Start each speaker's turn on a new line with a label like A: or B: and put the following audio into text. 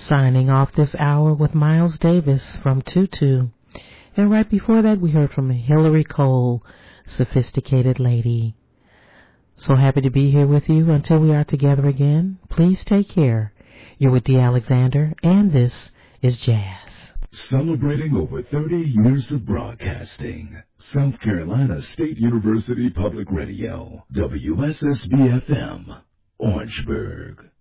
A: Signing off this hour with Miles Davis from Tutu. And right before that, we heard from Hillary Cole, Sophisticated Lady. So happy to be here with you. Until we are together again, please take care. You're with Dee Alexander, and this is Jazz.
B: Celebrating over 30 years of broadcasting. South Carolina State University Public Radio, WSSB-FM, Orangeburg.